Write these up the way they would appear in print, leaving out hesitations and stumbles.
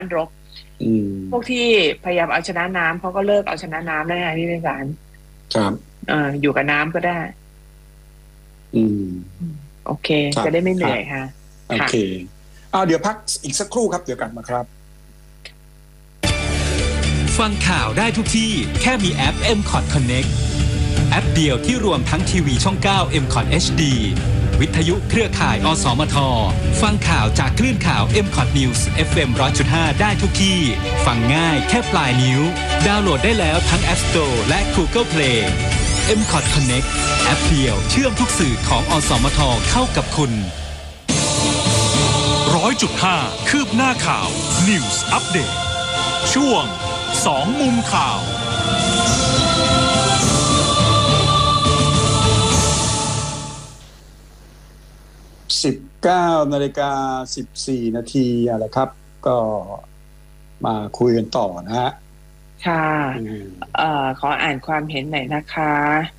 รบพวกที่พยายามเอาชนะน้ำเขาก็เลิกเอาชนะน้ำได้ไงพี่เป็นสารครับอยู่กับน้ำก็ได้โอเคจะได้ไม่เหนื่อยค่ะโอเคเดี๋ยวพักอีกสักครู่ครับเดี๋ยวกลับมาครับฟังข่าวได้ทุกที่แค่มีแอป MCOT Connect แอปเดียวที่รวมทั้งทีวีช่อง 9 MCOT HD วิทยุเครือข่ายอสมทฟังข่าวจากคลื่นข่าว MCOT News FM 100.5 ได้ทุกที่ฟังง่ายแค่ปลายนิ้วดาวน์โหลดได้แล้วทั้ง App Store และ Google Play MCOT Connect แอปเดียวเชื่อมทุกสื่อของอสมทเข้ากับคุณ 100.5 คืบหน้าข่าว News Update ช่วง2มุมข่าว 19:14 นาทีอะไรครับก็มาคุยกันต่อนะฮะค่ะขออ่านความเห็นหน่อยนะคะ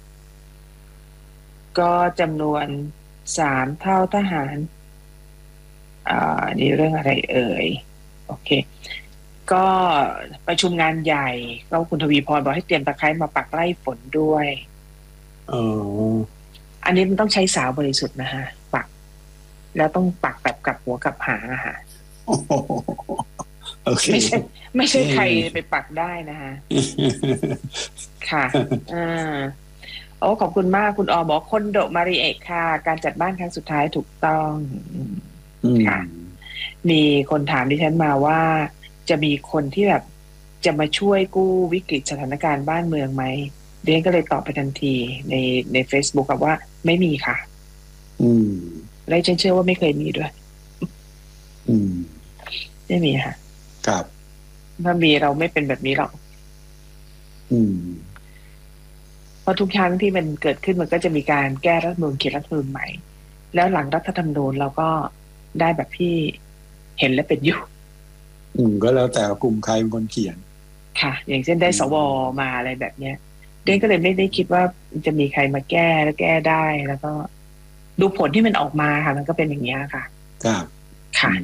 ก็จำนวน3เท่าทหารนี่เรื่องอะไรเอ่ยโอเคก็ประชุมงานใหญ่ก็คุณทวีพรบอกให้เตรียมตะไคร้มาปักไล่ฝนด้วยอันนี้มันต้องใช้สาวบริสุทธิ์นะฮะปักแล้วต้องปักแบบกลับหัวกลับหางอะฮะไม่ใช่ใครไปปักได้นะฮะค่ะขอบคุณมากคุณอบอกคนโดมาริเอะค่ะการจัดบ้านครั้งสุดท้ายถูกต้องค่ะมีคนถามดิฉันมาว่าจะมีคนที่แบบจะมาช่วยกู้วิกฤตสถานการณ์บ้านเมืองไหมดิฉันก็เลยตอบไปทันทีใน Facebook ครับว่าไม่มีค่ะและฉันเชื่อว่าไม่เคยมีด้วยไม่มีค่ะครับถ้ามีเราไม่เป็นแบบนี้หรอกเพราะทุกครั้งที่มันเกิดขึ้นมันก็จะมีการแก้รัฐธรรมนูญเขียนรัฐธรรมนูญใหม่แล้วหลังรัฐธรรมนูญเราก็ได้แบบที่เห็นและเป็นอยู่ก็แล้วแต่กลุ่มใครเป็นคนเขียนค่ะอย่างเช่นได้สวมาอะไรแบบเนี้ยเด้ก็เลยไม่ได้คิดว่าจะมีใครมาแก้และแก้ได้แล้วก็ดูผลที่มันออกมาค่ะมันก็เป็นอย่างนี้ค่ะครับค่ะ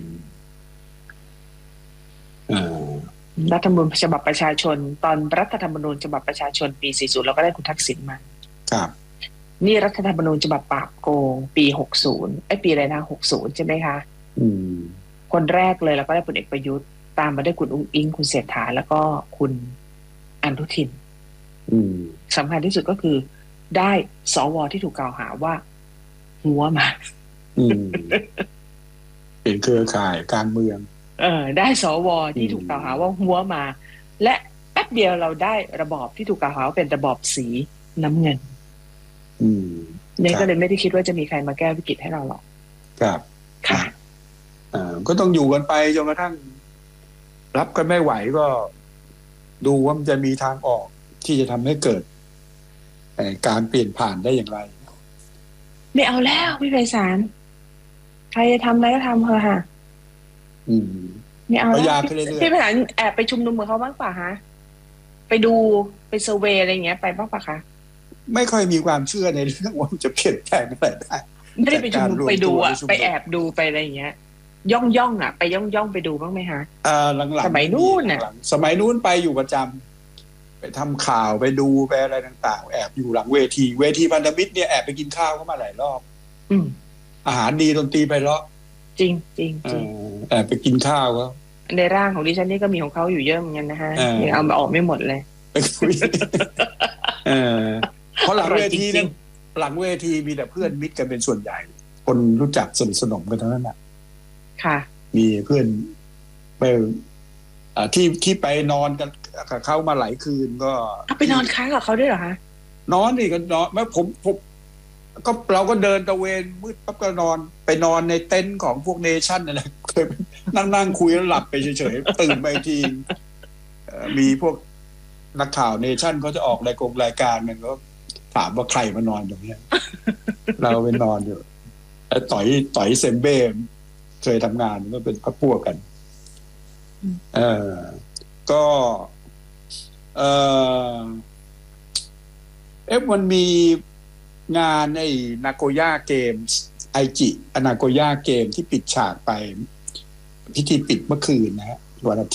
รัฐธรรมนูญฉบับประชาชนตอนรัฐธรรมนูญฉบับประชาชนปี40เราก็ได้คุณทักษิณมาครับนี่รัฐธรรมนูญฉบับปราบโกงปี60ปีอะไรนะ60ใช่ไหมคะคนแรกเลยเราก็ได้พลเอกประยุทธ์ตามมาด้วยคุณอุ๊งอิ๊งคุณเศรษฐาแล้วก็คุณอนุทินสำคัญที่สุดก็คือได้สวที่ถูกกล่าวหาว่าหัวมาเป็นเครือข่ายการเมืองได้สวที่ถูกกล่าวหาว่าหัวมาและแป๊บเดียวเราได้ระบอบที่ถูกกล่าวหาว่าเป็นระบอบสีน้ำเงินเนี่ยก็เลยไม่ได้คิดว่าจะมีใครมาแก้วิกฤตให้เราหรอกครับค่ะก็ต้องอยู่กันไปจนกระทั่งรับกันไม่ไหวก็ดูว่ามันจะมีทางออกที่จะทำให้เกิดการเปลี่ยนผ่านได้อย่างไรไม่เอาแล้วพี่ไพศาลใครจะทำอะไรก็ทำเถอะค่ะไม่เอาแล้วพี่ไพศาลแอบไปชุมนุมกับเขาบ้างป่ะฮะไปดูไปเซอร์เวย์อะไรอย่างเงี้ยไปบ้างป่ะคะไม่ค่อยมีความเชื่อในเรื่องว่าจะเปลี่ยนแปลงอะไรได้ไม่ได้ไปชุมนุมไปดูอ่ะไปแอบดูไปอะไรอย่างเงี้ยย่องอ่ะไปย่องไปดูบ้างไหมคะหลังๆสมัยนู้นน่ะสมัยนู้นไปอยู่ประจำไปทำข่าวไปดูไปอะไรต่างๆแอบอยู่หลังเวทีพันธมิตรเนี่ยแอบไปกินข้าวเข้ามาหลายรอบอาหารดีดนตรีไพเราะจริงจริงแอบไปกินข้าวก็ในร่างของดิฉันนี่ก็มีของเขาอยู่เยอะเหมือนกันนะฮะยังเอามาออกไม่หมดเลยไปคุยเพราะหลังเวทีเนี่ยหลังเวทีมีแต่เพื่อนมิตรกันเป็นส่วนใหญ่คนรู้จักสนิทสนมกันทั้งนั้นแหละค่ะมีเพื่อนไปที่ไปนอนกันกับเขามาหลายคืนก็ไปนอนค้างกับเขาด้วยเหรอคะนอนนี่ก็นอนไม่ผมก็เราก็เดินตะเวนมืดปั๊บก็นอนไปนอนในเต็นท์ของพวกเนชั่นนั่นแหละเคยนั่งคุยแล้วหลับไปเฉยๆตื่นไปทีมีพวกนักข่าวเนชั่นเขาจะออกรายการมันก็ถามว่าใครมานอนตรงนี้เราไปนอนอยู่ต่อยเซมเบ้เคยทำงานก็เป็นพวกกันก็มันมีงานไอ้นาโกย่าเกมไอจินาโกย่าเกมที่ปิดฉากไปพิธีปิดเมื่อคืนนะฮะวันอาทิตย์